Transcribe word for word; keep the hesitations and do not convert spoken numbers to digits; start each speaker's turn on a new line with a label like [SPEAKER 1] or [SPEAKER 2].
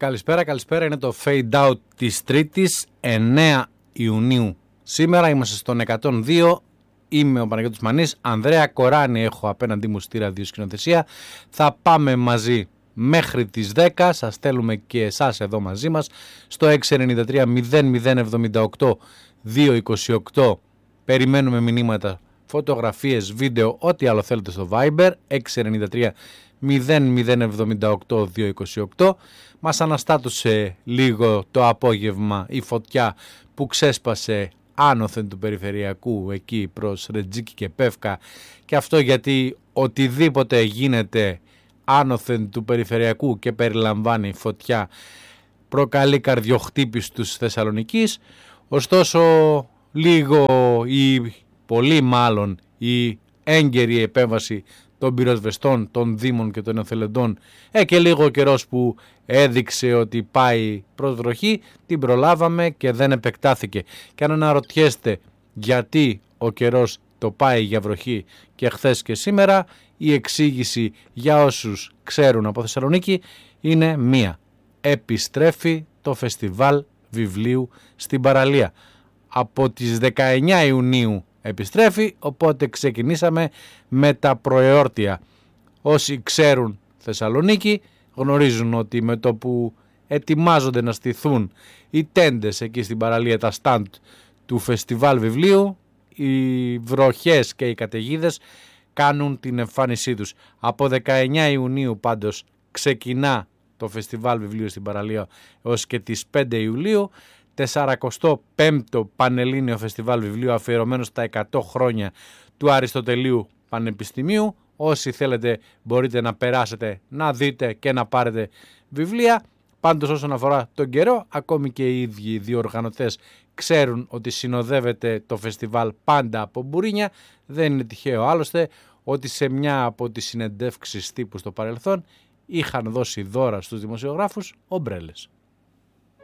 [SPEAKER 1] Καλησπέρα, καλησπέρα. Είναι το Fade Out της Τρίτης, εννέα Ιουνίου. Σήμερα είμαστε στον εκατόν δύο. Είμαι ο Παναγιώτης Μανής. Ανδρέα Κοράνη έχω απέναντί μου στη ραδιοσκηνοθεσία. Θα πάμε μαζί μέχρι τις δέκα. Σας στέλνουμε και εσάς εδώ μαζί μας στο έξι εννιά τρία μηδέν μηδέν εβδομήντα οκτώ διακόσια είκοσι οκτώ. Περιμένουμε μηνύματα, φωτογραφίες, βίντεο, ό,τι άλλο θέλετε στο Viber έξι εννιά τρία μηδέν μηδέν εβδομήντα οκτώ διακόσια είκοσι οκτώ. Μας αναστάτωσε λίγο το απόγευμα η φωτιά που ξέσπασε άνωθεν του περιφερειακού εκεί προς Ρετζίκη και Πεύκα, και αυτό γιατί οτιδήποτε γίνεται άνωθεν του περιφερειακού και περιλαμβάνει φωτιά προκαλεί καρδιοχτύπηση στους Θεσσαλονικής. Ωστόσο λίγο ή πολύ μάλλον η έγκαιρη επέμβαση των πυροσβεστών, των δήμων και των εθελοντών ε, και λίγο ο καιρός που έδειξε ότι πάει προς βροχή, την προλάβαμε και δεν επεκτάθηκε. Και αν αναρωτιέστε γιατί ο καιρός το πάει για βροχή και χθες και σήμερα, η εξήγηση για όσους ξέρουν από Θεσσαλονίκη είναι μία. Επιστρέφει το φεστιβάλ βιβλίου στην παραλία. Από τις δεκαεννέα Ιουνίου επιστρέφει, οπότε ξεκινήσαμε με τα προεόρτια. Όσοι ξέρουν Θεσσαλονίκη γνωρίζουν ότι με το που ετοιμάζονται να στηθούν οι τέντες εκεί στην παραλία, τα στάντ του φεστιβάλ βιβλίου, οι βροχές και οι καταιγίδες κάνουν την εμφάνισή τους. Από δεκαεννέα Ιουνίου πάντως ξεκινά το φεστιβάλ βιβλίου στην παραλία ως και τις πέντε Ιουλίου, σαρανταπέμπτο Πανελλήνιο Φεστιβάλ Βιβλίου αφιερωμένο στα εκατό χρόνια του Αριστοτελείου Πανεπιστημίου. Όσοι θέλετε μπορείτε να περάσετε, να δείτε και να πάρετε βιβλία. Πάντως όσον αφορά τον καιρό, ακόμη και οι ίδιοι διοργανωτές ξέρουν ότι συνοδεύεται το φεστιβάλ πάντα από μπουρίνια. Δεν είναι τυχαίο άλλωστε ότι σε μια από τις συνεντεύξεις τύπου στο παρελθόν είχαν δώσει δώρα στους δημοσιογράφους ομπρέλες.